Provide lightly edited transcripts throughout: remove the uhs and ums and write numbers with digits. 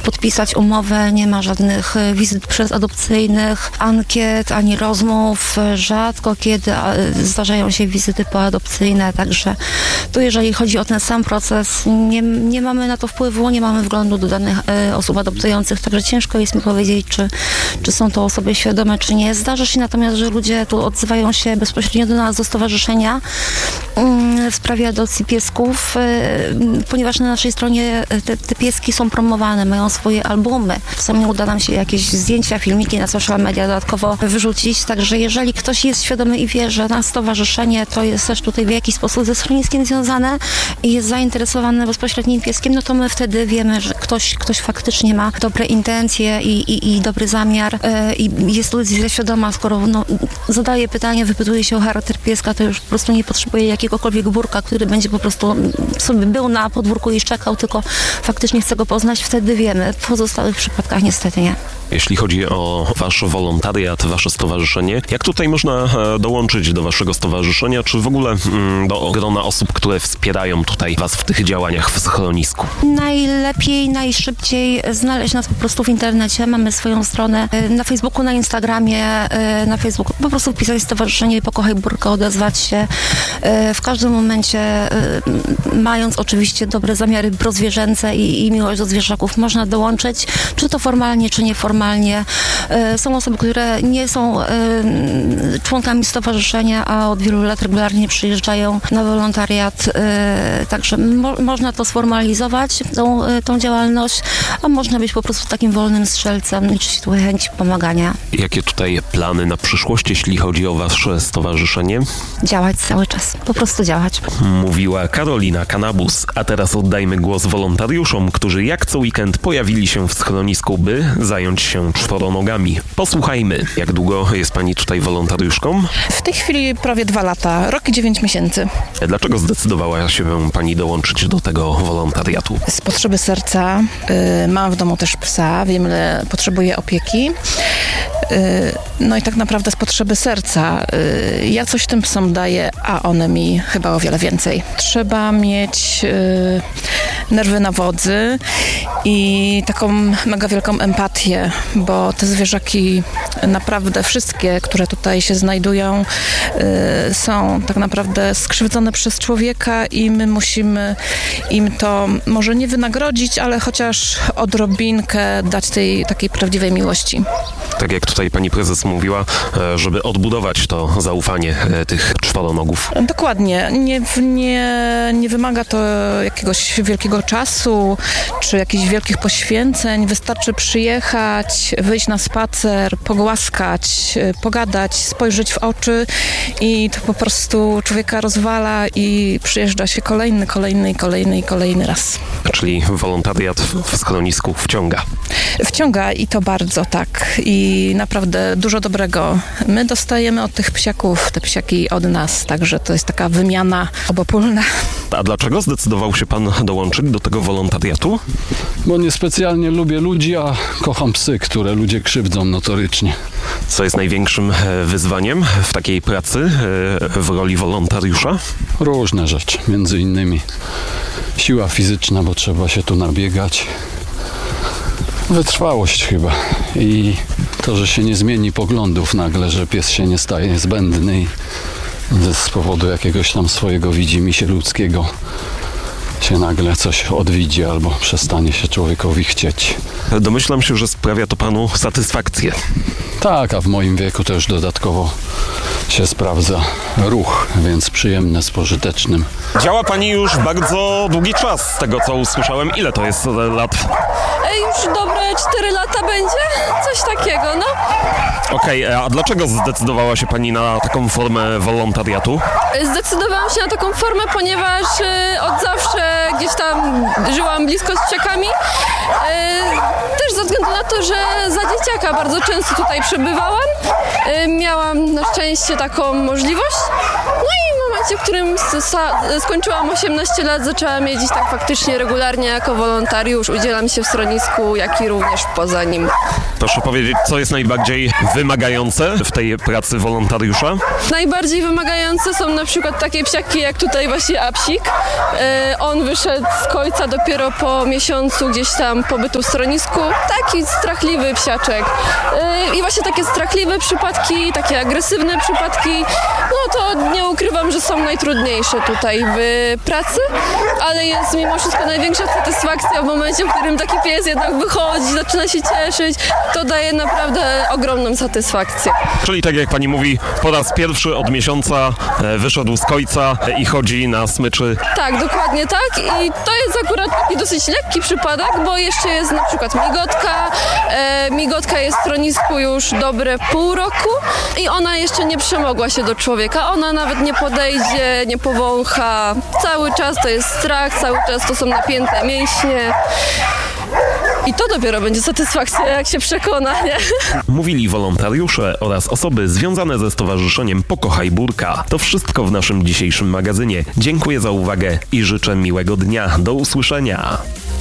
podpisać umowę, nie ma żadnych wizyt przedadopcyjnych, ankiet, ani rozmów. Rzadko kiedy zdarzają się wizyty poadopcyjne, także tu jeżeli chodzi o ten sam proces, nie mamy na to wpływu, nie mamy wglądu do danych osób adoptujących, także ciężko jest mi powiedzieć, czy są to osoby świadome, czy nie. Zdarza się natomiast, że ludzie tu odzywają się bezpośrednio do nas, do stowarzyszenia w sprawie adopcji piesków, ponieważ na naszej stronie te pieski są promowane, mają swoje albumy. Czasami uda nam się jakieś zdjęcia, filmiki na social media dodatkowo wyrzucić, także jeżeli ktoś jest świadomy i wie, że nasze stowarzyszenie to jest też tutaj w jakiś sposób ze schroniskiem związane i jest zainteresowany bezpośrednim pieskiem, no to my wtedy wiemy, że ktoś faktycznie ma dobre intencje i dobry zamiar i jest decyzja świadoma, skoro zadaje pytanie, wypytuje się o charakter pieska, to już po prostu nie potrzebuje jakiegokolwiek burka, który będzie po prostu sobie był na podwórku i szczekał, tylko faktycznie chce go poznać, wtedy wiemy. W pozostałych przypadkach niestety nie. Jeśli chodzi o wasz wolontariat, wasze stowarzyszenie, jak tutaj można dołączyć do waszego stowarzyszenia, czy w ogóle do grona osób, które wspierają tutaj was w tych działaniach w schronisku? Najlepiej, najszybciej znaleźć nas po prostu w internecie. Mamy swoją stronę na Facebooku, na Instagramie, na Facebooku. Po prostu wpisać stowarzyszenie Pokochaj Burka, odezwać się. W każdym momencie, mając oczywiście dobre zamiary prozwierzęce i miłość do zwierzaków, można dołączyć, czy to formalnie, czy nieformalnie. Są osoby, które nie są członkami stowarzyszenia, a od wielu lat regularnie przyjeżdżają na wolontariat, także można to sformalizować, tą działalność, a można być po prostu takim wolnym strzelcem, liczyć tu chęć pomagania. Jakie tutaj plany na przyszłość, jeśli chodzi o wasze stowarzyszenie? Działać cały czas, po prostu działać. Mówiła Karolina Kanabus, a teraz oddajmy głos wolontariuszom, którzy jak co weekend pojawili się w schronisku, by zająć się czworonogami. Posłuchajmy, jak długo jest pani tutaj wolontariuszką? W tej chwili prawie 2 lata, rok i 9 miesięcy. Dlaczego zdecydowała się pani dołączyć do tego wolontariatu? Z potrzeby serca, mam w domu też psa, wiem, ile potrzebuję opieki. No i tak naprawdę z potrzeby serca. Ja coś tym psom daję, a one mi chyba o wiele więcej. Trzeba mieć nerwy na wodzy i taką mega wielką empatię, bo te zwierzaki naprawdę wszystkie, które tutaj się znajdują, są tak naprawdę skrzywdzone przez człowieka i my musimy im to może nie wynagrodzić, ale chociaż odrobinkę dać tej takiej prawdziwej miłości. Tak jak tutaj pani prezes mówiła, żeby odbudować to zaufanie tych czworonogów. Dokładnie. Nie wymaga to jakiegoś wielkiego czasu, czy jakichś wielkich poświęceń. Wystarczy przyjechać, wyjść na spacer, pogłaskać, pogadać, spojrzeć w oczy i to po prostu człowieka rozwala i przyjeżdża się kolejny raz. Czyli wolontariat w schronisku wciąga. Wciąga i to bardzo, tak. I naprawdę dużo dobrego. My dostajemy od tych psiaków, te psiaki od nas, także to jest taka wymiana obopólna. A dlaczego zdecydował się pan dołączyć do tego wolontariatu? Bo niespecjalnie lubię ludzi, a kocham psy, które ludzie krzywdzą notorycznie. Co jest największym wyzwaniem w takiej pracy w roli wolontariusza? Różne rzeczy, między innymi siła fizyczna, bo trzeba się tu nabiegać. Wytrwałość chyba i to, że się nie zmieni poglądów nagle, że pies się nie staje zbędny i z powodu jakiegoś tam swojego widzimisię ludzkiego się nagle coś odwiedzi albo przestanie się człowiekowi chcieć. Domyślam się, że sprawia to panu satysfakcję. Tak, a w moim wieku też dodatkowo się sprawdza ruch, więc przyjemne z pożytecznym. Działa pani już bardzo długi czas, z tego co usłyszałem. Ile to jest lat? Już dobre 4 lata będzie? Coś takiego, no. Okej, a dlaczego zdecydowała się pani na taką formę wolontariatu? Zdecydowałam się na taką formę, ponieważ od zawsze gdzieś tam żyłam blisko z psiakami. Też ze względu na to, że za dzieciaka bardzo często tutaj przebywałam. Miałam na szczęście taką możliwość. No i w momencie, momencie, w którym skończyłam 18 lat, zaczęłam jeździć tak faktycznie regularnie jako wolontariusz. Udzielam się w schronisku, jak i również poza nim. Proszę powiedzieć, co jest najbardziej wymagające w tej pracy wolontariusza? Najbardziej wymagające są na przykład takie psiaki jak tutaj właśnie Apsik. On wyszedł z końca dopiero po miesiącu gdzieś tam pobytu w schronisku. Taki strachliwy psiaczek. I właśnie takie strachliwe przypadki, takie agresywne przypadki, no to nie ukrywam, że są najtrudniejsze tutaj w pracy, ale jest mimo wszystko największa satysfakcja w momencie, w którym taki pies jednak wychodzi, zaczyna się cieszyć. To daje naprawdę ogromną satysfakcję. Czyli tak jak pani mówi, po raz pierwszy od miesiąca wyszedł z kojca i chodzi na smyczy. Tak, dokładnie tak. I to jest akurat taki dosyć lekki przypadek, bo jeszcze jest na przykład migotka. Migotka jest w schronisku już dobre pół roku i ona jeszcze nie przemogła się do człowieka. Ona nawet nie podejdzie, nie powącha. Cały czas to jest strach, cały czas to są napięte mięśnie. I to dopiero będzie satysfakcja, jak się przekona, nie? Mówili wolontariusze oraz osoby związane ze stowarzyszeniem Pokochaj Burka. To wszystko w naszym dzisiejszym magazynie. Dziękuję za uwagę i życzę miłego dnia. Do usłyszenia.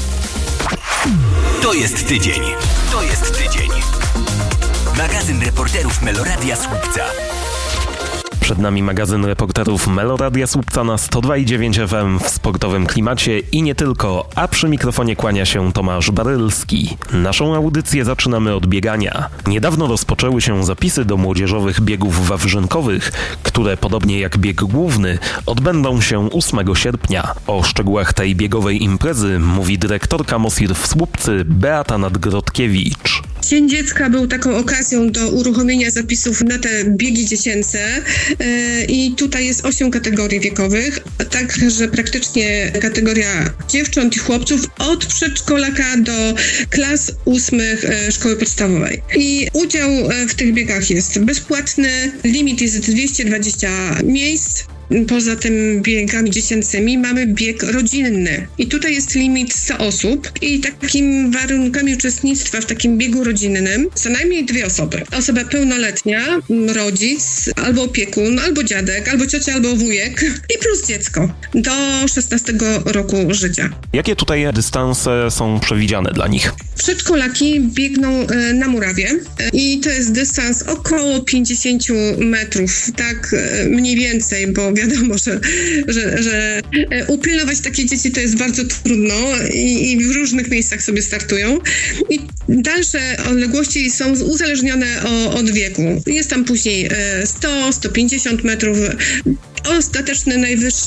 To jest tydzień. To jest tydzień. Magazyn reporterów Meloradia Słupca. Przed nami magazyn reporterów Meloradia Słupca na 102,9 FM w sportowym klimacie i nie tylko, a przy mikrofonie kłania się Tomasz Barylski. Naszą audycję zaczynamy od biegania. Niedawno rozpoczęły się zapisy do młodzieżowych biegów wawrzynkowych, które podobnie jak bieg główny odbędą się 8 sierpnia. O szczegółach tej biegowej imprezy mówi dyrektorka MOSIR w Słupcy Beata Nadgrodkiewicz. Dzień Dziecka był taką okazją do uruchomienia zapisów na te biegi dziecięce i tutaj jest 8 kategorii wiekowych, także praktycznie kategoria dziewcząt i chłopców od przedszkolaka do klas 8 szkoły podstawowej. I udział w tych biegach jest bezpłatny, limit jest 220 miejsc. Poza tym biegami dziecięcymi mamy bieg rodzinny i tutaj jest limit 100 osób i takim warunkami uczestnictwa w takim biegu rodzinnym co najmniej 2 osoby. Osoba pełnoletnia, rodzic, albo opiekun, albo dziadek, albo ciocia, albo wujek i plus dziecko do 16 roku życia. Jakie tutaj dystanse są przewidziane dla nich? Przedszkolaki biegną na murawie i to jest dystans około 50 metrów, tak mniej więcej, bo wiadomo, że upilnować takie dzieci to jest bardzo trudno i w różnych miejscach sobie startują. I dalsze odległości są uzależnione od wieku. Jest tam później 100-150 metrów. Ostateczny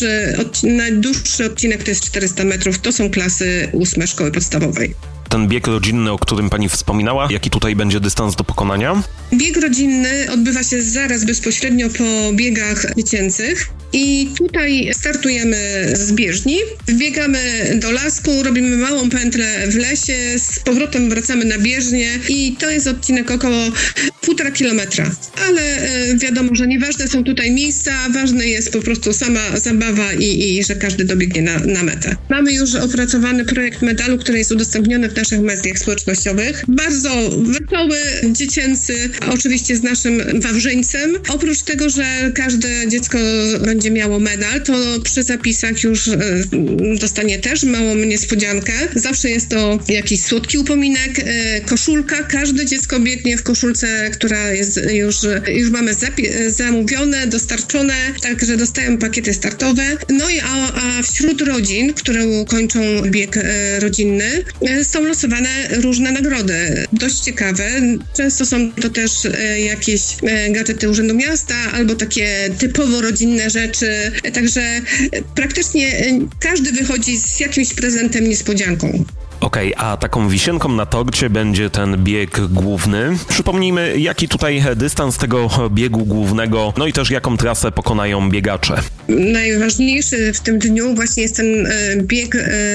najdłuższy odcinek to jest 400 metrów. To są klasy 8 szkoły podstawowej. Ten bieg rodzinny, o którym pani wspominała, jaki tutaj będzie dystans do pokonania? Bieg rodzinny odbywa się zaraz bezpośrednio po biegach dziecięcych i tutaj startujemy z bieżni, wbiegamy do lasku, robimy małą pętlę w lesie, z powrotem wracamy na bieżnię i to jest odcinek około 1,5 kilometra. Ale wiadomo, że nieważne są tutaj miejsca, ważne jest po prostu sama zabawa i że każdy dobiegnie na metę. Mamy już opracowany projekt medalu, który jest udostępniony w naszych mediach społecznościowych. Bardzo wesoły, dziecięcy, oczywiście z naszym wawrzyńcem. Oprócz tego, że każde dziecko będzie miało medal, to przy zapisach już dostanie też małą niespodziankę. Zawsze jest to jakiś słodki upominek, koszulka. Każde dziecko biegnie w koszulce, która jest już mamy zamówione, dostarczone, także dostają pakiety startowe. No i a wśród rodzin, które kończą bieg rodzinny, są losowane różne nagrody. Dość ciekawe. Często są to też jakieś gadżety Urzędu Miasta albo takie typowo rodzinne rzeczy. Także praktycznie każdy wychodzi z jakimś prezentem, niespodzianką. Okej, a taką wisienką na torcie będzie ten bieg główny. Przypomnijmy, jaki tutaj dystans tego biegu głównego, no i też jaką trasę pokonają biegacze. Najważniejszy w tym dniu właśnie jest ten bieg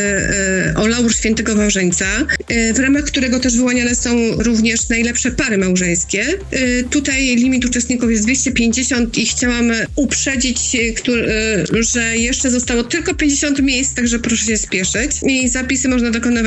o laur Świętego Wawrzyńca, w ramach którego też wyłaniane są również najlepsze pary małżeńskie. Tutaj limit uczestników jest 250 i chciałam uprzedzić, że jeszcze zostało tylko 50 miejsc, także proszę się spieszyć. I zapisy można dokonywać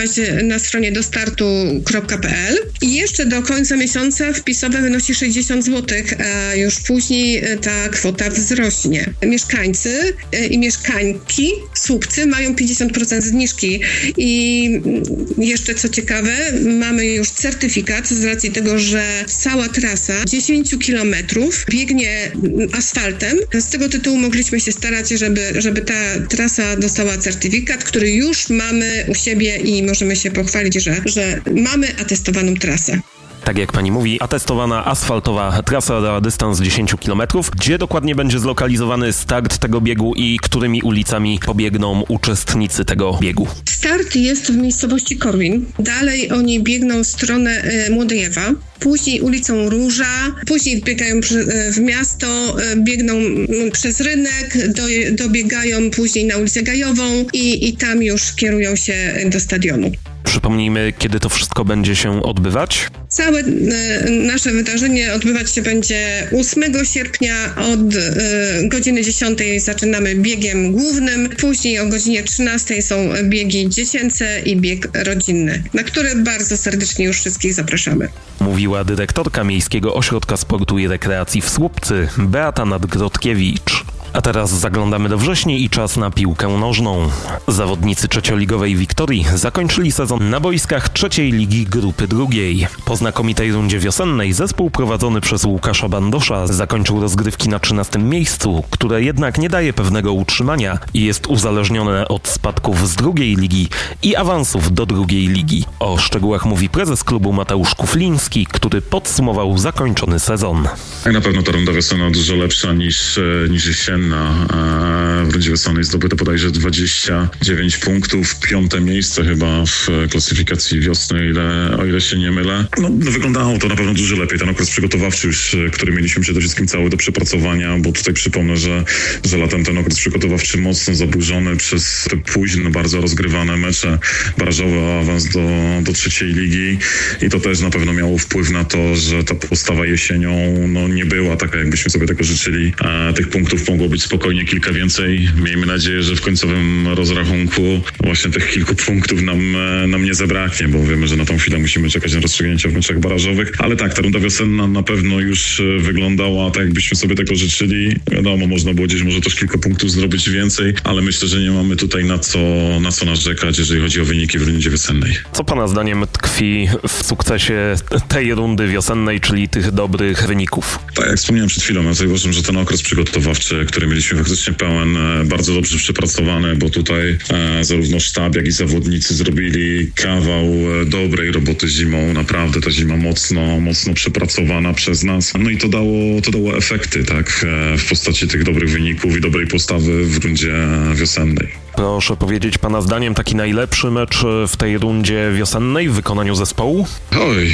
zagłosować na stronie dostartu.pl i jeszcze do końca miesiąca wpisowe wynosi 60 zł, a już później ta kwota wzrośnie. Mieszkańcy i mieszkańki Słupcy mają 50% zniżki i jeszcze co ciekawe, mamy już certyfikat z racji tego, że cała trasa 10 kilometrów biegnie asfaltem. Z tego tytułu mogliśmy się starać, żeby ta trasa dostała certyfikat, który już mamy u siebie i możemy się pochwalić, że mamy atestowaną trasę. Tak jak pani mówi, atestowana asfaltowa trasa na dystans 10 km. Gdzie dokładnie będzie zlokalizowany start tego biegu i którymi ulicami pobiegną uczestnicy tego biegu? Start jest w miejscowości Korwin. Dalej oni biegną w stronę Młodejewa, później ulicą Róża, później biegają w miasto, biegną przez rynek, dobiegają później na ulicę Gajową i tam już kierują się do stadionu. Przypomnijmy, kiedy to wszystko będzie się odbywać? Całe nasze wydarzenie odbywać się będzie 8 sierpnia. Od godziny 10 zaczynamy biegiem głównym, później o godzinie 13 są biegi dziecięce i bieg rodzinny, na który bardzo serdecznie już wszystkich zapraszamy. Mówiła dyrektorka Miejskiego Ośrodka Sportu i Rekreacji w Słupcy, Beata Nadgrodkiewicz. A teraz zaglądamy do wrześni i czas na piłkę nożną. Zawodnicy trzecioligowej Wiktorii zakończyli sezon na boiskach trzeciej ligi grupy drugiej. Po znakomitej rundzie wiosennej zespół prowadzony przez Łukasza Bandosza zakończył rozgrywki na 13. miejscu, które jednak nie daje pewnego utrzymania i jest uzależnione od spadków z drugiej ligi i awansów do drugiej ligi. O szczegółach mówi prezes klubu Mateusz Kufliński, który podsumował zakończony sezon. Na pewno ta runda wiosenna dużo lepsza niż jesienna. W rundzie wiosennej zdobyto bodajże 29 punktów, 5. miejsce chyba w klasyfikacji wiosny, o ile się nie mylę. No, wyglądało to na pewno dużo lepiej. Ten okres przygotowawczy już, który mieliśmy przede wszystkim cały do przepracowania, bo tutaj przypomnę, że latem ten okres przygotowawczy mocno zaburzony przez te późno bardzo rozgrywane mecze barażowe o awans do trzeciej ligi i to też na pewno miało wpływ na to, że ta postawa jesienią nie była taka, jakbyśmy sobie tego życzyli. Tych punktów mogło być spokojnie kilka więcej. Miejmy nadzieję, że w końcowym rozrachunku właśnie tych kilku punktów nam nie zabraknie, bo wiemy, że na tą chwilę musimy czekać na rozstrzygnięcia w meczach barażowych. Ale tak, ta runda wiosenna na pewno już wyglądała tak, jakbyśmy sobie tego życzyli. Wiadomo, można było gdzieś może też kilka punktów zrobić więcej, ale myślę, że nie mamy tutaj na co narzekać, jeżeli chodzi o wyniki w rundzie wiosennej. Co pana zdaniem tkwi w sukcesie tej rundy wiosennej, czyli tych dobrych wyników? Tak, jak wspomniałem przed chwilą, ja sobie uważam, że ten okres przygotowawczy, który mieliśmy faktycznie pełen, bardzo dobrze przepracowany, bo tutaj zarówno sztab, jak i zawodnicy zrobili kawał dobrej roboty zimą. Naprawdę ta zima mocno przepracowana przez nas. No i to dało efekty, tak, w postaci tych dobrych wyników i dobrej postawy w rundzie wiosennej. Proszę powiedzieć pana zdaniem taki najlepszy mecz w tej rundzie wiosennej w wykonaniu zespołu? Oj,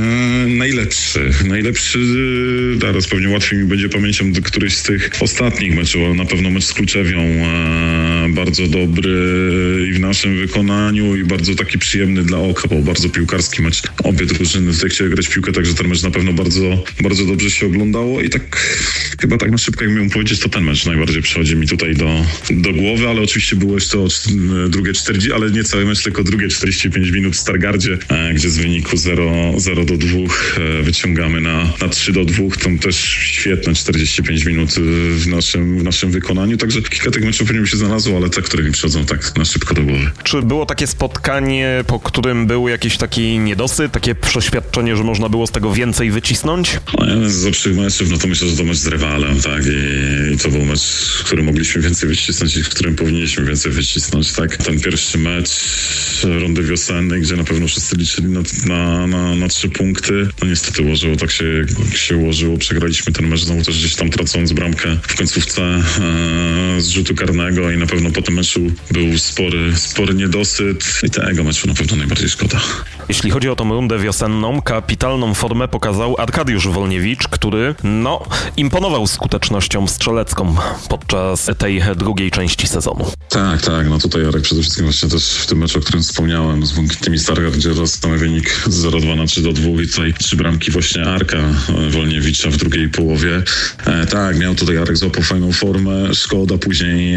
najlepszy, teraz pewnie łatwiej mi będzie pamięcią któryś z tych ostatnich meczów, ale na pewno mecz z Kluczewią, bardzo dobry i w naszym wykonaniu i bardzo taki przyjemny dla oka, bo bardzo piłkarski mecz. Obie drużyny tutaj chciały grać w piłkę, także ten mecz na pewno bardzo dobrze się oglądało i tak chyba tak na szybko, jak miałem powiedzieć, to ten mecz najbardziej przychodzi mi tutaj do głowy, ale oczywiście było jeszcze drugie 40, ale nie cały mecz, tylko drugie 45 minut w Stargardzie, gdzie z wyniku 0-2 wyciągamy na 3-2. To też świetne 45 minut w naszym wykonaniu, także kilka tych meczów pewnie by się znalazło, ale te, które mi przychodzą tak na szybko do głowy. Czy było takie spotkanie, po którym był jakiś taki niedosyt, takie przeświadczenie, że można było z tego więcej wycisnąć? Jeden z lepszych meczów, no to myślę, że to mecz z rywalem, tak, i to był mecz, w którym mogliśmy więcej wycisnąć i w którym powinniśmy więcej wycisnąć, tak. Ten pierwszy mecz rundy wiosennej, gdzie na pewno wszyscy liczyli na 3 punkty. No niestety ułożyło, tak się ułożyło. Przegraliśmy ten mecz, znowu też gdzieś tam tracąc bramkę w końcówce z rzutu karnego i na pewno po tym meczu był spory niedosyt i tego meczu na pewno najbardziej szkoda. Jeśli chodzi o tą rundę wiosenną, kapitalną formę pokazał Arkadiusz Wolniewicz, który, imponował skutecznością strzelecką podczas tej drugiej części sezonu. Tak, no tutaj Jarek przede wszystkim właśnie też w tym meczu, o którym wspomniałem, z Błękitnymi Stargard, gdzie rozstamy wynik z 0-2 na 3-2 i tutaj 3 bramki właśnie Arka Wolniewicza w drugiej połowie. Tak, miał tutaj Jarek, złapał fajną formę, szkoda później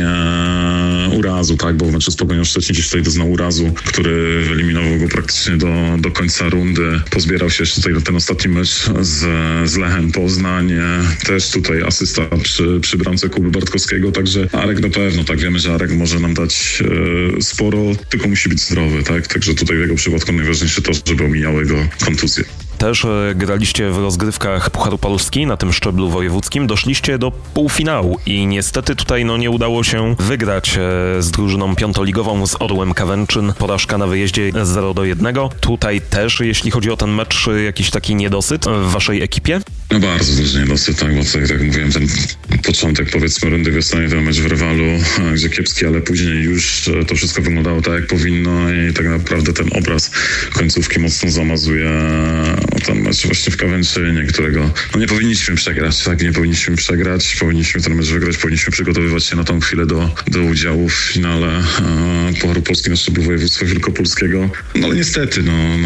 urazu, tak, bo w meczu z Pogonią Szczecin gdzieś tutaj doznał urazu, który wyeliminował go praktycznie do końca rundy. Pozbierał się jeszcze tutaj na ten ostatni mecz z Lechem Poznań. Też tutaj asysta przy bramce Kuby Bartkowskiego, także Arek na pewno, tak, wiemy, że Arek może nam dać sporo, tylko musi być zdrowy, tak, także tutaj w jego przypadku najważniejsze to, żeby omijały go kontuzje. Też graliście w rozgrywkach Pucharu Polski na tym szczeblu wojewódzkim, doszliście do półfinału i niestety tutaj nie udało się wygrać z drużyną piątoligową, z Orłem Kawęczyn. Porażka na wyjeździe 0-1. Tutaj też, jeśli chodzi o ten mecz, jakiś taki niedosyt w waszej ekipie? No bardzo duży niedosyt, tak, bo tak jak mówiłem, ten początek, powiedzmy, rundy wiosennej, ten mecz w Rywalu, gdzie kiepski, ale później już to wszystko wyglądało tak, jak powinno i tak naprawdę ten obraz końcówki mocno zamazuje ten mecz właśnie w Kawęczynie, którego nie powinniśmy przegrać, tak, nie powinniśmy przegrać, powinniśmy ten mecz wygrać, powinniśmy przygotowywać się na tą chwilę do udziału w finale Pucharu Polski na szczeblu województwa wielkopolskiego, ale niestety,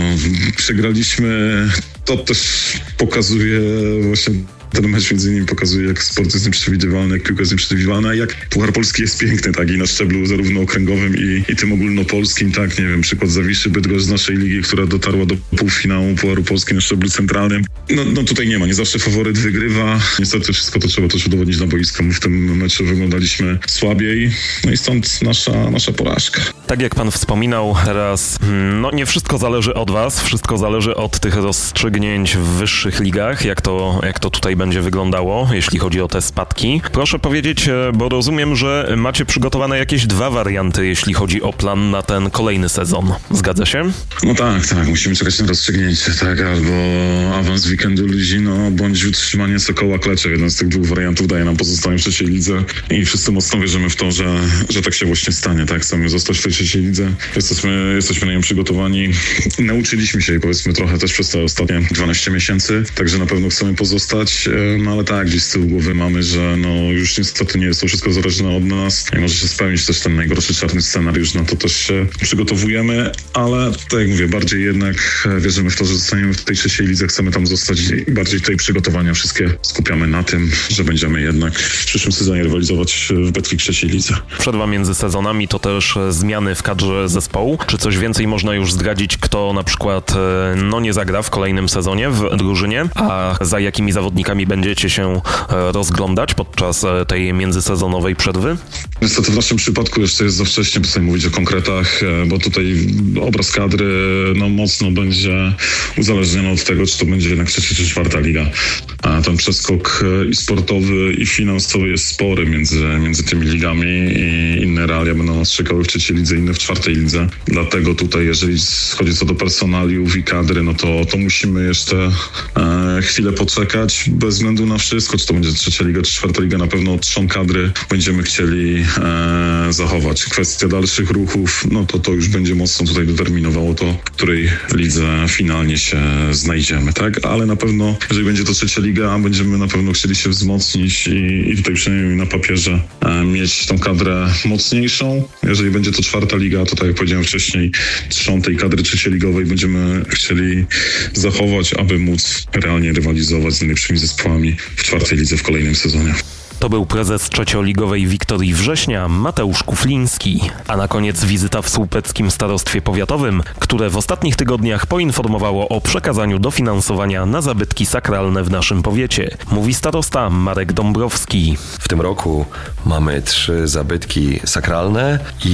przegraliśmy. To też pokazuje właśnie, ten mecz między innymi pokazuje, jak sport jest nieprzewidywalny, jak piłka jest nieprzewidywalna, jak Puchar Polski jest piękny, tak, i na szczeblu zarówno okręgowym i tym ogólnopolskim, tak, nie wiem, przykład Zawiszy Bydgoszcz z naszej ligi, która dotarła do półfinału Pucharu Polski na szczeblu centralnym. Tutaj nie zawsze faworyt wygrywa. Niestety wszystko to trzeba też udowodnić na boisku. My w tym meczu wyglądaliśmy słabiej, i stąd nasza porażka. Tak jak pan wspominał teraz, nie wszystko zależy od was, wszystko zależy od tych rozstrzygnięć w wyższych ligach, jak to tutaj będzie wyglądało, jeśli chodzi o te spadki. Proszę powiedzieć, bo rozumiem, że macie przygotowane jakieś 2 warianty, jeśli chodzi o plan na ten kolejny sezon. Zgadza się? No tak, musimy czekać na rozstrzygnięcie, tak, albo awans weekendu Luzino, bądź utrzymanie Sokoła Kleczew. Jeden z tych 2 wariantów daje nam pozostanie w trzeciej lidze i wszyscy mocno wierzymy w to, że tak się właśnie stanie, tak, chcemy zostać w tej trzeciej lidze. Jesteśmy na nią przygotowani. Nauczyliśmy się, powiedzmy, trochę też przez te ostatnie 12 miesięcy, także na pewno chcemy pozostać. Ale tak, gdzieś z tyłu głowy mamy, że już niestety nie jest to wszystko zależne od nas i może się spełnić też ten najgorszy czarny scenariusz, na to też się przygotowujemy, ale tak jak mówię, bardziej jednak wierzymy w to, że zostaniemy w tej trzeciej lidze, chcemy tam zostać i bardziej tutaj przygotowania wszystkie skupiamy na tym, że będziemy jednak w przyszłym sezonie rywalizować w Betclic trzeciej lidze. Przerwa między sezonami to też zmiany w kadrze zespołu. Czy coś więcej można już zdradzić, kto na przykład nie zagra w kolejnym sezonie w drużynie, a za jakimi zawodnikami będziecie się rozglądać podczas tej międzysezonowej przerwy? Niestety w naszym przypadku jeszcze jest za wcześnie tutaj mówić o konkretach, bo tutaj obraz kadry mocno będzie uzależniony od tego, czy to będzie jednak trzecia czy czwarta liga. A ten przeskok i sportowy, i finansowy jest spory między tymi ligami i inne realia będą nas czekały w trzeciej lidze, inne w czwartej lidze. Dlatego tutaj, jeżeli chodzi co do personaliów i kadry, to musimy jeszcze chwilę poczekać, bez względu na wszystko, czy to będzie trzecia liga, czy czwarta liga, na pewno trzon kadry będziemy chcieli zachować. Kwestia dalszych ruchów, to już będzie mocno tutaj determinowało to, w której lidze finalnie się znajdziemy, tak? Ale na pewno, jeżeli będzie to trzecia liga, będziemy na pewno chcieli się wzmocnić i tutaj przynajmniej na papierze mieć tą kadrę mocniejszą. Jeżeli będzie to czwarta liga, to tak jak powiedziałem wcześniej, trzon tej kadry trzecioligowej będziemy chcieli zachować, aby móc realnie rywalizować z najlepszymi zespołami w czwartej lidze w kolejnym sezonie. To był prezes trzecioligowej Wiktorii Września Mateusz Kufliński. A na koniec wizyta w Słupeckim Starostwie Powiatowym, które w ostatnich tygodniach poinformowało o przekazaniu dofinansowania na zabytki sakralne w naszym powiecie. Mówi starosta Marek Dąbrowski. W tym roku mamy 3 zabytki sakralne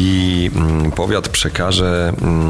i powiat przekaże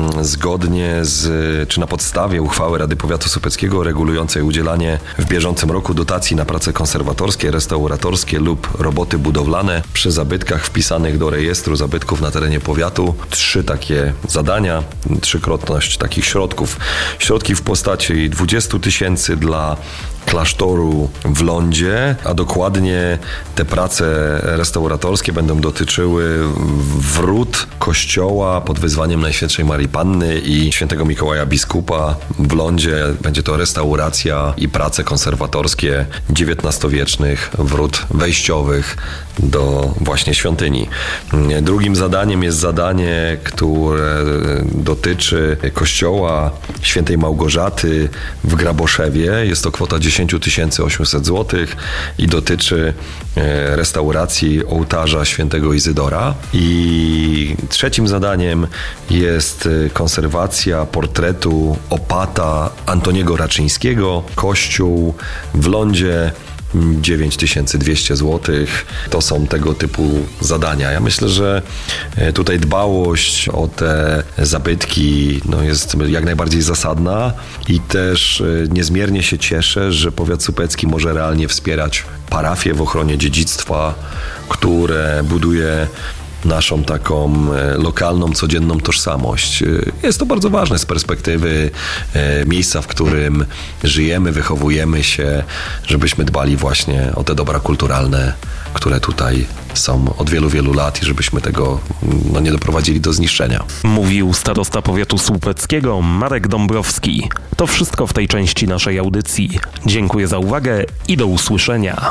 zgodnie czy na podstawie uchwały Rady Powiatu Słupeckiego regulującej udzielanie w bieżącym roku dotacji na prace konserwatorskie, restauratorskie lub roboty budowlane przy zabytkach wpisanych do rejestru zabytków na terenie powiatu. 3 takie zadania, 3-krotność takich środków. Środki w postaci 20 000 dla klasztoru w Lądzie, a dokładnie te prace restauratorskie będą dotyczyły wrót kościoła pod wezwaniem Najświętszej Marii Panny i świętego Mikołaja Biskupa w Lądzie. Będzie to restauracja i prace konserwatorskie XIX-wiecznych wrót wejściowych do właśnie świątyni. Drugim zadaniem jest zadanie, które dotyczy kościoła świętej Małgorzaty w Graboszewie. Jest to kwota 10 800 zł i dotyczy restauracji ołtarza świętego Izydora. I trzecim zadaniem jest konserwacja portretu opata Antoniego Raczyńskiego. Kościół w Lądzie, 9200 zł. To są tego typu zadania. Ja myślę, że tutaj dbałość o te zabytki jest jak najbardziej zasadna i też niezmiernie się cieszę, że powiat słupecki może realnie wspierać parafię w ochronie dziedzictwa, które buduje naszą taką lokalną, codzienną tożsamość. Jest to bardzo ważne z perspektywy miejsca, w którym żyjemy, wychowujemy się, żebyśmy dbali właśnie o te dobra kulturalne, które tutaj są od wielu, wielu lat i żebyśmy tego nie doprowadzili do zniszczenia. Mówił starosta powiatu słupeckiego Marek Dąbrowski. To wszystko w tej części naszej audycji. Dziękuję za uwagę i do usłyszenia.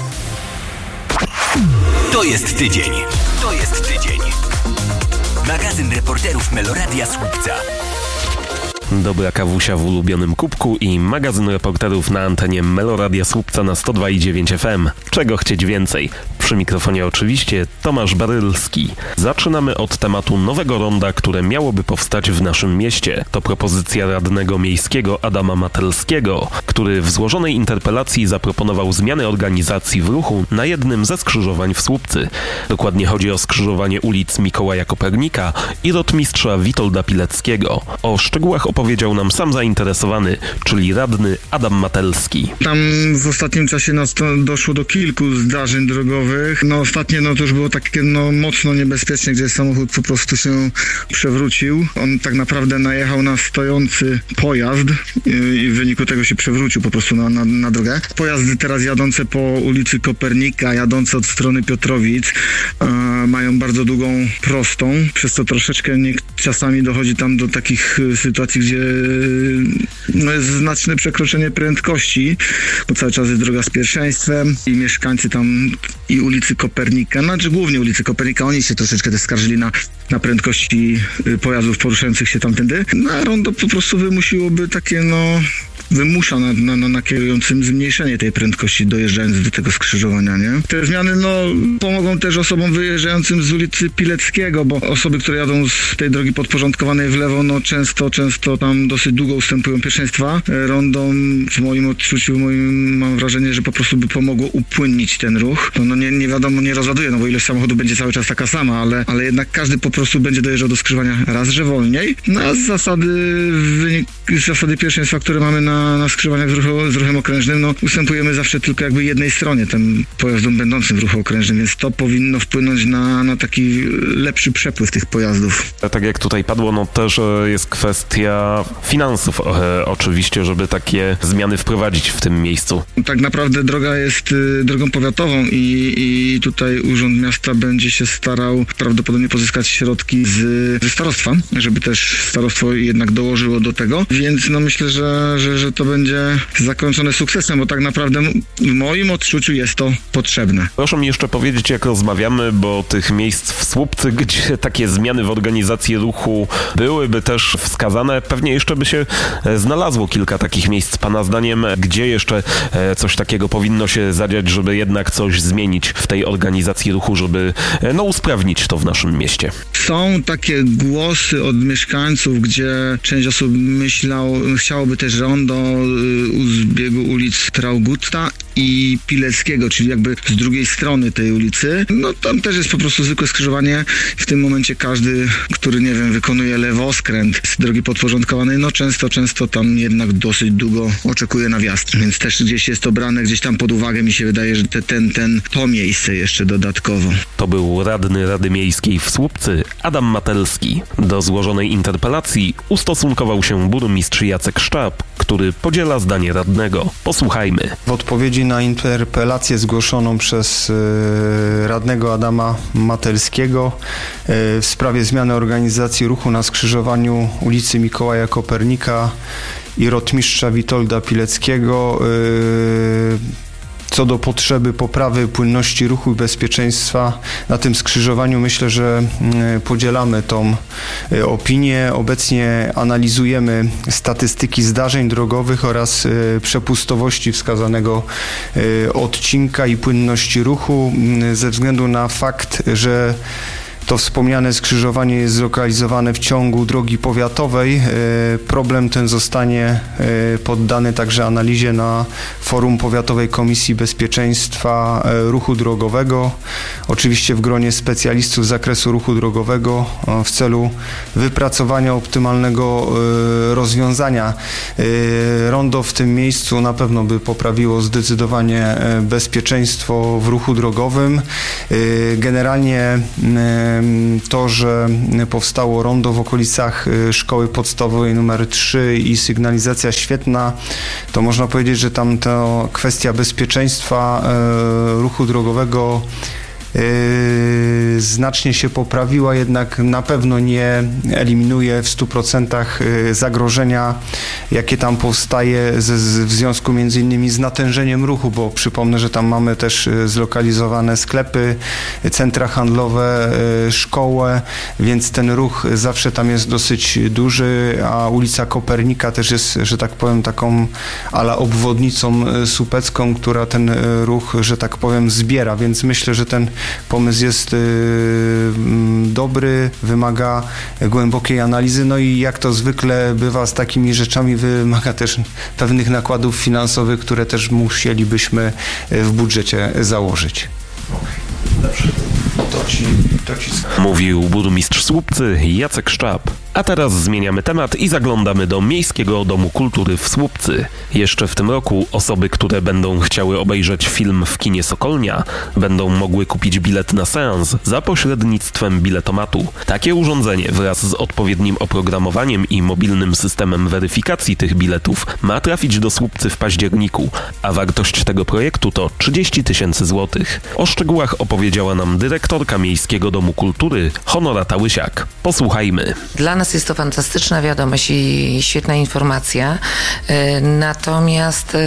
To jest tydzień. To jest tydzień. Magazyn reporterów Meloradia Słupca. Dobra kawusia w ulubionym kubku i magazyn reporterów na antenie Meloradia Słupca na 102,9 FM. Czego chcieć więcej? Przy mikrofonie oczywiście Tomasz Barylski. Zaczynamy od tematu nowego ronda, które miałoby powstać w naszym mieście. To propozycja radnego miejskiego Adama Matelskiego, który w złożonej interpelacji zaproponował zmiany organizacji w ruchu na jednym ze skrzyżowań w Słupcy. Dokładnie chodzi o skrzyżowanie ulic Mikołaja Kopernika i rotmistrza Witolda Pileckiego. O szczegółach opowiedział nam sam zainteresowany, czyli radny Adam Matelski. Tam w ostatnim czasie doszło do kilku zdarzeń drogowych. Ostatnie to już było takie mocno niebezpieczne, gdzie samochód po prostu się przewrócił. On tak naprawdę najechał na stojący pojazd i w wyniku tego się przewrócił po prostu na drogę. Pojazdy teraz jadące po ulicy Kopernika, jadące od strony Piotrowic mają bardzo długą prostą, przez co troszeczkę czasami dochodzi tam do takich sytuacji, gdzie jest znaczne przekroczenie prędkości, bo cały czas jest droga z pierwszeństwem i mieszkańcy tam i ulicy Kopernika, głównie ulicy Kopernika, oni się troszeczkę też skarżyli na prędkości pojazdów poruszających się tamtędy. A rondo po prostu wymusiłoby takie wymusza na kierującym zmniejszenie tej prędkości dojeżdżając do tego skrzyżowania, nie? Te zmiany pomogą też osobom wyjeżdżającym z ulicy Pileckiego, bo osoby, które jadą z tej drogi podporządkowanej w lewo, często tam dosyć długo ustępują pierwszeństwa. Rondo w moim odczuciu, mam wrażenie, że po prostu by pomogło upłynnić ten ruch. Nie wiadomo, nie rozładuje, bo ilość samochodów będzie cały czas taka sama, ale jednak każdy po prostu będzie dojeżdżał do skrzyżowania raz, że wolniej. A z zasady pierwszeństwa, które mamy na skrzyżowaniach z ruchem okrężnym, ustępujemy zawsze tylko jakby jednej stronie, tym pojazdom będącym w ruchu okrężnym, więc to powinno wpłynąć na taki lepszy przepływ tych pojazdów. Tak jak tutaj padło, też jest kwestia finansów oczywiście, żeby takie zmiany wprowadzić w tym miejscu. Tak naprawdę droga jest drogą powiatową i tutaj Urząd Miasta będzie się starał prawdopodobnie pozyskać środki ze starostwa, żeby też starostwo jednak dołożyło do tego, więc myślę, że to będzie zakończone sukcesem, bo tak naprawdę w moim odczuciu jest to potrzebne. Proszę mi jeszcze powiedzieć, jak rozmawiamy, bo tych miejsc w Słupcy, gdzie takie zmiany w organizacji ruchu byłyby też wskazane, pewnie jeszcze by się znalazło kilka takich miejsc. Pana zdaniem, gdzie jeszcze coś takiego powinno się zadziać, żeby jednak coś zmienić w tej organizacji ruchu, żeby usprawnić to w naszym mieście? Są takie głosy od mieszkańców, gdzie część osób chciałoby też rondo u zbiegu ulic Traugutta i Pileckiego, czyli jakby z drugiej strony tej ulicy. No tam też jest po prostu zwykłe skrzyżowanie. W tym momencie każdy, który, nie wiem, wykonuje lewoskręt z drogi podporządkowanej, no często tam jednak dosyć długo oczekuje na wjazd. Więc też gdzieś jest to brane gdzieś tam pod uwagę. Mi się wydaje, że to miejsce jeszcze dodatkowo. To był radny Rady Miejskiej w Słupcy Adam Matelski. Do złożonej interpelacji ustosunkował się burmistrz Jacek Szczap, który podziela zdanie radnego. Posłuchajmy. W odpowiedzi na interpelację zgłoszoną przez radnego Adama Matelskiego w sprawie zmiany organizacji ruchu na skrzyżowaniu ulicy Mikołaja Kopernika i rotmistrza Witolda Pileckiego co do potrzeby poprawy płynności ruchu i bezpieczeństwa na tym skrzyżowaniu, myślę, że podzielamy tą opinię. Obecnie analizujemy statystyki zdarzeń drogowych oraz przepustowości wskazanego odcinka i płynności ruchu ze względu na fakt, że to wspomniane skrzyżowanie jest zlokalizowane w ciągu drogi powiatowej. Problem ten zostanie poddany także analizie na forum Powiatowej Komisji Bezpieczeństwa Ruchu Drogowego. Oczywiście w gronie specjalistów z zakresu ruchu drogowego w celu wypracowania optymalnego rozwiązania. Rondo w tym miejscu na pewno by poprawiło zdecydowanie bezpieczeństwo w ruchu drogowym. Generalnie to, że powstało rondo w okolicach szkoły podstawowej nr 3 i sygnalizacja świetna, to można powiedzieć, że tam ta kwestia bezpieczeństwa ruchu drogowego znacznie się poprawiła, jednak na pewno nie eliminuje w 100% zagrożenia, jakie tam powstaje w związku między innymi z natężeniem ruchu, bo przypomnę, że tam mamy też zlokalizowane sklepy, centra handlowe, szkołę, więc ten ruch zawsze tam jest dosyć duży, a ulica Kopernika też jest, że tak powiem, taką ala obwodnicą supecką, która ten ruch, że tak powiem, zbiera, więc myślę, że ten pomysł jest dobry, wymaga głębokiej analizy, no i jak to zwykle bywa z takimi rzeczami, wymaga też pewnych nakładów finansowych, które też musielibyśmy w budżecie założyć. Dobrze. Mówił burmistrz Słupcy Jacek Szczap. A teraz zmieniamy temat i zaglądamy do Miejskiego Domu Kultury w Słupcy. Jeszcze w tym roku osoby, które będą chciały obejrzeć film w kinie Sokolnia, będą mogły kupić bilet na seans za pośrednictwem biletomatu. Takie urządzenie wraz z odpowiednim oprogramowaniem i mobilnym systemem weryfikacji tych biletów ma trafić do Słupcy w październiku, a wartość tego projektu to 30 000 złotych. O szczegółach opowiedziała nam dyrektorka Miejskiego Domu Kultury Honorata Łysiak. Posłuchajmy. Dla nas jest to fantastyczna wiadomość i świetna informacja, natomiast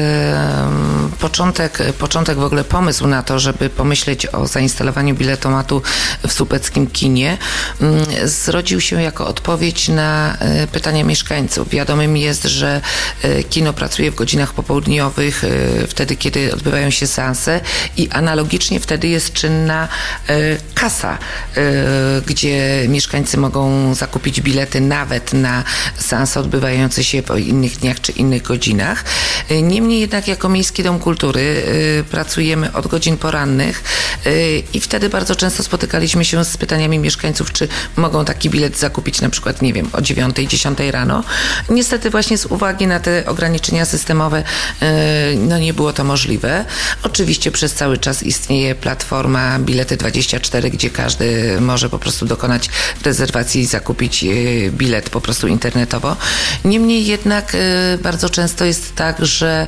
początek w ogóle pomysł na to, żeby pomyśleć o zainstalowaniu biletomatu w słupeckim kinie, zrodził się jako odpowiedź na pytania mieszkańców. Wiadomym jest, że kino pracuje w godzinach popołudniowych, wtedy kiedy odbywają się seanse i analogicznie wtedy jest czynna kasa, gdzie mieszkańcy mogą zakupić bilety nawet na seanse odbywające się po innych dniach czy innych godzinach. Niemniej jednak jako Miejski Dom Kultury pracujemy od godzin porannych i wtedy bardzo często spotykaliśmy się z pytaniami mieszkańców, czy mogą taki bilet zakupić na przykład, nie wiem, o 9-10 rano. Niestety właśnie z uwagi na te ograniczenia systemowe nie było to możliwe. Oczywiście przez cały czas istnieje platforma Bilety24, gdzie każdy może po prostu dokonać rezerwacji i zakupić bilet po prostu internetowo. Niemniej jednak bardzo często jest tak, że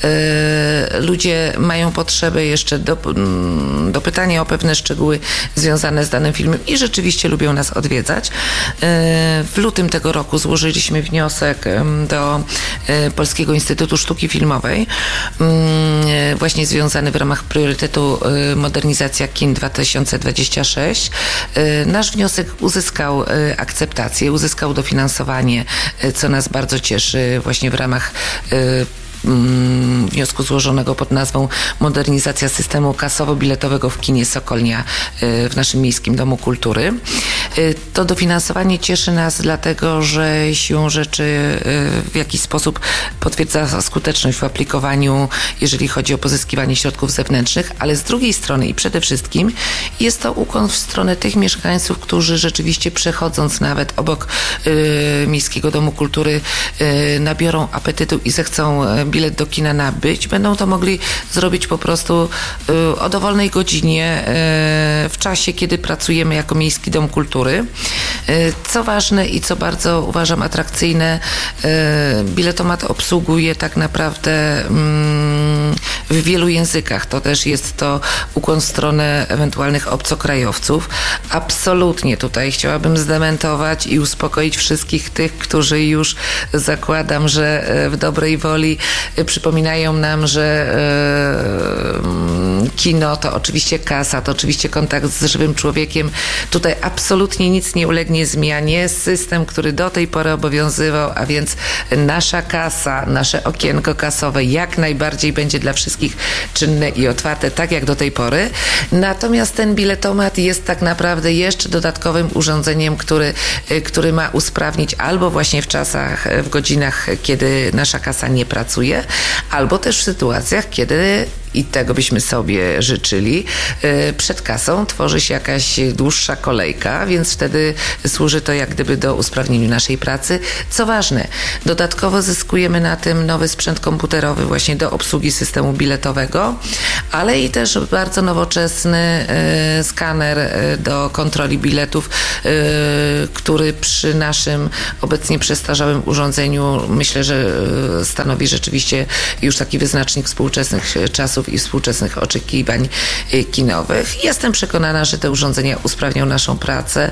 ludzie mają potrzebę jeszcze do pytania o pewne szczegóły związane z danym filmem i rzeczywiście lubią nas odwiedzać. W lutym tego roku złożyliśmy wniosek do Polskiego Instytutu Sztuki Filmowej, właśnie związany w ramach priorytetu Modernizacja Kin 2026. Nasz wniosek uzyskał akceptację, uzyskał dofinansowanie, co nas bardzo cieszy właśnie w ramach wniosku złożonego pod nazwą Modernizacja systemu kasowo-biletowego w kinie Sokolnia w naszym Miejskim Domu Kultury. To dofinansowanie cieszy nas dlatego, że siłą rzeczy w jakiś sposób potwierdza skuteczność w aplikowaniu, jeżeli chodzi o pozyskiwanie środków zewnętrznych, ale z drugiej strony i przede wszystkim jest to ukłon w stronę tych mieszkańców, którzy rzeczywiście przechodząc nawet obok Miejskiego Domu Kultury nabiorą apetytu i zechcą bilet do kina nabyć, będą to mogli zrobić po prostu o dowolnej godzinie w czasie, kiedy pracujemy jako Miejski Dom Kultury. Co ważne i co bardzo uważam atrakcyjne, biletomat obsługuje tak naprawdę w wielu językach. To też jest to ukłon w stronę ewentualnych obcokrajowców. Absolutnie tutaj chciałabym zdementować i uspokoić wszystkich tych, którzy już zakładam, że w dobrej woli przypominają nam, że kino to oczywiście kasa, to oczywiście kontakt z żywym człowiekiem. Tutaj absolutnie nic nie ulegnie zmianie. System, który do tej pory obowiązywał, a więc nasza kasa, nasze okienko kasowe jak najbardziej będzie dla wszystkich czynne i otwarte, tak jak do tej pory. Natomiast ten biletomat jest tak naprawdę jeszcze dodatkowym urządzeniem, który ma usprawnić albo właśnie w czasach, w godzinach, kiedy nasza kasa nie pracuje, albo też w sytuacjach, kiedy i tego byśmy sobie życzyli, przed kasą tworzy się jakaś dłuższa kolejka, więc wtedy służy to jak gdyby do usprawnienia naszej pracy. Co ważne, dodatkowo zyskujemy na tym nowy sprzęt komputerowy właśnie do obsługi systemu biletowego, ale i też bardzo nowoczesny skaner do kontroli biletów, który przy naszym obecnie przestarzałym urządzeniu myślę, że stanowi rzeczywiście już taki wyznacznik współczesnych czasów i współczesnych oczekiwań kinowych. Jestem przekonana, że te urządzenia usprawnią naszą pracę.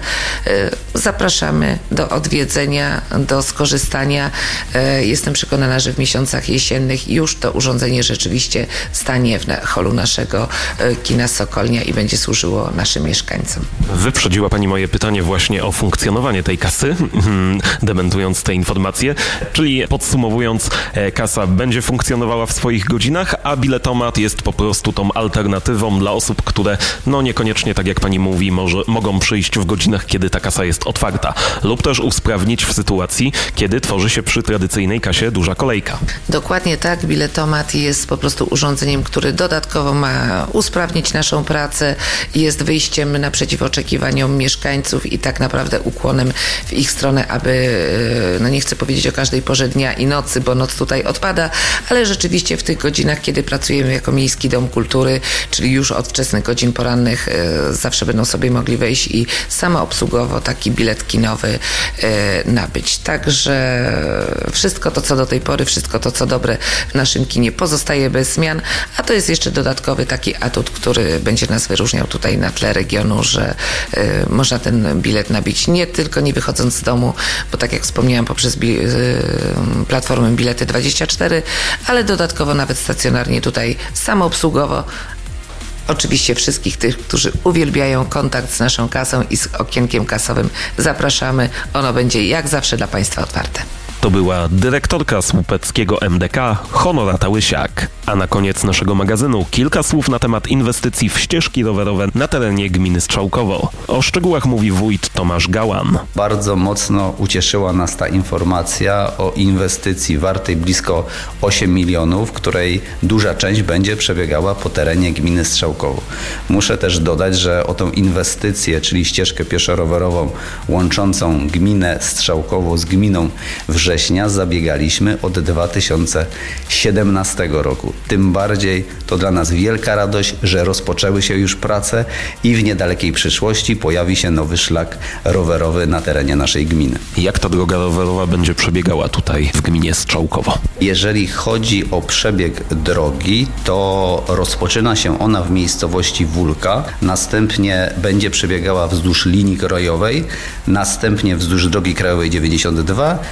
Zapraszamy do odwiedzenia, do skorzystania. Jestem przekonana, że w miesiącach jesiennych już to urządzenie rzeczywiście stanie w holu naszego kina Sokolnia i będzie służyło naszym mieszkańcom. Wyprzedziła Pani moje pytanie właśnie o funkcjonowanie tej kasy, dementując te informacje, czyli podsumowując, kasa będzie funkcjonowała w swoich godzinach, a biletomat jest po prostu tą alternatywą dla osób, które niekoniecznie, tak jak Pani mówi, mogą przyjść w godzinach, kiedy ta kasa jest otwarta, lub też usprawnić w sytuacji, kiedy tworzy się przy tradycyjnej kasie duża kolejka. Dokładnie tak, biletomat jest po prostu urządzeniem, który dodatkowo ma usprawnić naszą pracę, jest wyjściem naprzeciw oczekiwaniom mieszkańców i tak naprawdę ukłonem w ich stronę, aby, nie chcę powiedzieć o każdej porze dnia i nocy, bo noc tutaj odpada, ale rzeczywiście w tych godzinach, kiedy pracujemy jako Miejski Dom Kultury, czyli już od wczesnych godzin porannych zawsze będą sobie mogli wejść i samoobsługowo taki bilet kinowy nabyć. Także wszystko to, co do tej pory, wszystko to, co dobre w naszym kinie pozostaje bez zmian, a to jest jeszcze dodatkowy taki atut, który będzie nas wyróżniał tutaj na tle regionu, że można ten bilet nabyć nie tylko nie wychodząc z domu, bo tak jak wspomniałam poprzez platformę Bilety24, ale dodatkowo nawet stacjonarnie tutaj samoobsługowo. Oczywiście wszystkich tych, którzy uwielbiają kontakt z naszą kasą i z okienkiem kasowym zapraszamy. Ono będzie jak zawsze dla Państwa otwarte. To była dyrektorka słupeckiego MDK Honorata Łysiak. A na koniec naszego magazynu kilka słów na temat inwestycji w ścieżki rowerowe na terenie gminy Strzałkowo. O szczegółach mówi wójt Tomasz Gałan. Bardzo mocno ucieszyła nas ta informacja o inwestycji wartej blisko 8 milionów, której duża część będzie przebiegała po terenie gminy Strzałkowo. Muszę też dodać, że o tą inwestycję, czyli ścieżkę pieszo-rowerową łączącą gminę Strzałkowo z gminą Września, zabiegaliśmy od 2017 roku. Tym bardziej to dla nas wielka radość, że rozpoczęły się już prace i w niedalekiej przyszłości pojawi się nowy szlak rowerowy na terenie naszej gminy. Jak ta droga rowerowa będzie przebiegała tutaj w gminie Strzałkowo? Jeżeli chodzi o przebieg drogi, to rozpoczyna się ona w miejscowości Wólka, następnie będzie przebiegała wzdłuż linii krajowej, następnie wzdłuż drogi krajowej 92 i będzie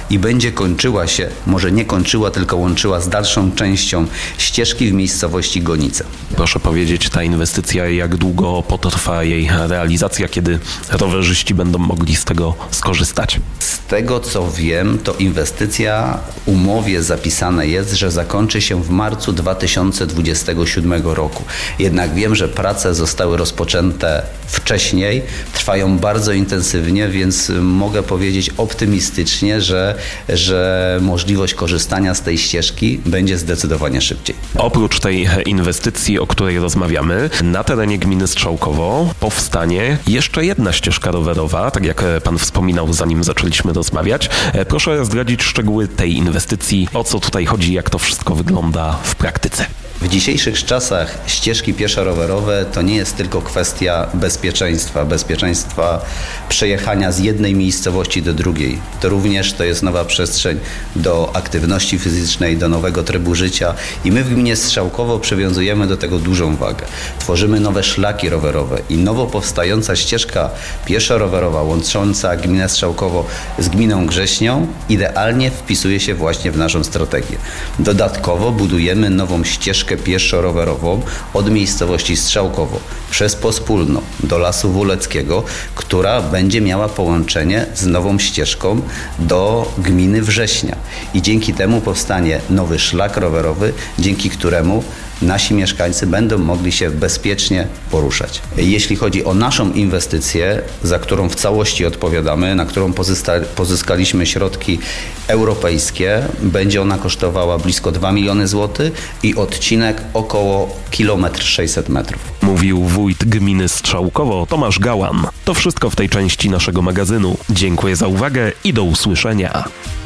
będzie kończyła się, może nie kończyła, tylko łączyła z dalszą częścią ścieżki w miejscowości Gonice. Proszę powiedzieć, ta inwestycja, jak długo potrwa jej realizacja, kiedy rowerzyści będą mogli z tego skorzystać? Z tego co wiem, to inwestycja w umowie zapisane jest, że zakończy się w marcu 2027 roku. Jednak wiem, że prace zostały rozpoczęte wcześniej, trwają bardzo intensywnie, więc mogę powiedzieć optymistycznie, że możliwość korzystania z tej ścieżki będzie zdecydowanie szybciej. Oprócz tej inwestycji, o której rozmawiamy, na terenie gminy Strzałkowo powstanie jeszcze jedna ścieżka rowerowa, tak jak pan wspominał, zanim zaczęliśmy rozmawiać. Proszę zdradzić szczegóły tej inwestycji, o co tutaj chodzi, jak to wszystko wygląda w praktyce. W dzisiejszych czasach ścieżki pieszo-rowerowe to nie jest tylko kwestia bezpieczeństwa przejechania z jednej miejscowości do drugiej. To również to jest nowa przestrzeń do aktywności fizycznej, do nowego trybu życia i my w gminie Strzałkowo przywiązujemy do tego dużą wagę. Tworzymy nowe szlaki rowerowe i nowo powstająca ścieżka pieszo-rowerowa łącząca gminę Strzałkowo z gminą Grześnią idealnie wpisuje się właśnie w naszą strategię. Dodatkowo budujemy nową ścieżkę pieszo-rowerową od miejscowości Strzałkowo przez Pospólno do Lasu Wuleckiego, która będzie miała połączenie z nową ścieżką do gminy Września. I dzięki temu powstanie nowy szlak rowerowy, dzięki któremu nasi mieszkańcy będą mogli się bezpiecznie poruszać. Jeśli chodzi o naszą inwestycję, za którą w całości odpowiadamy, na którą pozyskaliśmy środki europejskie, będzie ona kosztowała blisko 2 miliony złotych i odcinek około 1,6 km. Mówił wójt gminy Strzałkowo Tomasz Gałan. To wszystko w tej części naszego magazynu. Dziękuję za uwagę i do usłyszenia.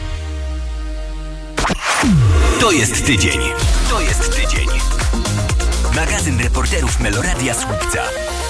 To jest tydzień. Magazyn reporterów Meloradia Słupca.